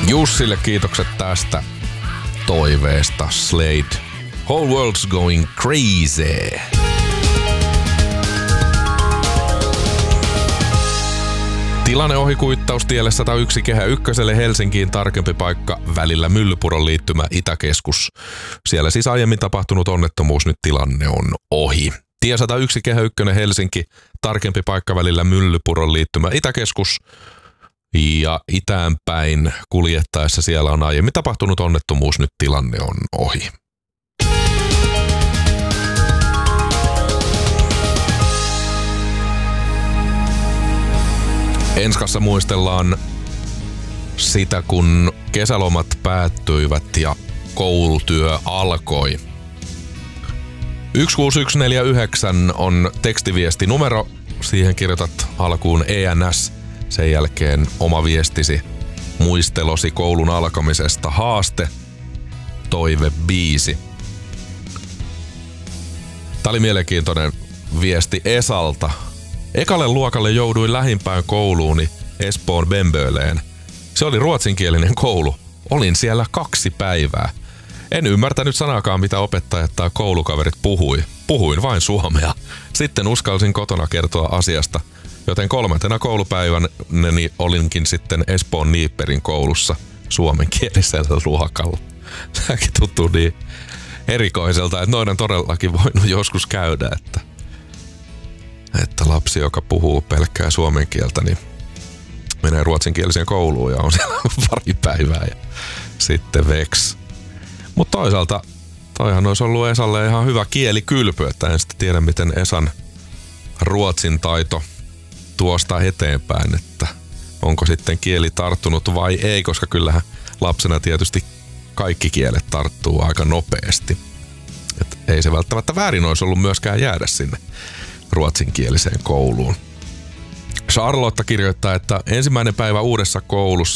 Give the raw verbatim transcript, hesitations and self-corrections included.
Jussille kiitokset tästä toiveesta. Slade. Whole world's going crazy. Tilanne ohikuittaustielle sata yksi Kehä ykköselle Helsinkiin, tarkempi paikka välillä Myllypuron liittymä Itäkeskus. Siellä siis aiemmin tapahtunut onnettomuus, nyt tilanne on ohi. Tie sata yksi Kehä ykkönen Helsinki, tarkempi paikka välillä Myllypuron liittymä Itäkeskus. Ja itäänpäin kuljettaessa siellä on aiemmin tapahtunut onnettomuus, nyt tilanne on ohi. Enskassa muistellaan sitä, kun kesälomat päättyivät ja koulutyö alkoi. yksi kuusi yksi neljä yhdeksän on tekstiviesti numero. Siihen kirjoitat alkuun E N S. Sen jälkeen oma viestisi, muistelosi koulun alkamisesta, haaste, toive, biisi. Tää oli mielenkiintoinen viesti Esalta. Ekalle luokalle jouduin lähimpään kouluuni Espoon Bemböleen. Se oli ruotsinkielinen koulu. Olin siellä kaksi päivää. En ymmärtänyt sanaakaan, mitä opettajat tai koulukaverit puhui. Puhuin vain suomea. Sitten uskalsin kotona kertoa asiasta, joten kolmantena koulupäivänäni olinkin sitten Espoon Niipperin koulussa suomenkielisellä luokalla. Tämäkin tuntuu niin erikoiselta, että noin on todellakin voinut joskus käydä, että että lapsi, joka puhuu pelkkää suomen kieltä, niin menee ruotsinkieliseen kouluun ja on siellä pari päivää ja sitten veks. Mutta toisaalta toihan olisi ollut Esalle ihan hyvä kielikylpy, että en sitten tiedä, miten Esan ruotsin taito tuosta eteenpäin, että onko sitten kieli tarttunut vai ei, koska kyllähän lapsena tietysti kaikki kielet tarttuu aika nopeasti. Et ei se välttämättä väärin olisi ollut myöskään jäädä sinne ruotsinkieliseen kouluun. Charlotte kirjoittaa, että ensimmäinen päivä uudessa koulussa